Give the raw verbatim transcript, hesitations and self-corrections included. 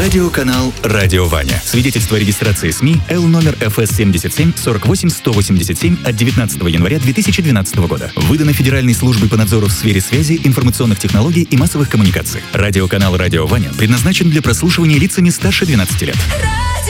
Радиоканал «Радио Ваня». Свидетельство о регистрации СМИ Л номер эф эс семьдесят семь сорок восемь сто восемьдесят семь от девятнадцатого января две тысячи двенадцатого года. Выдано Федеральной службой по надзору в сфере связи, информационных технологий и массовых коммуникаций. Радиоканал «Радио Ваня» предназначен для прослушивания лицами старше двенадцати лет.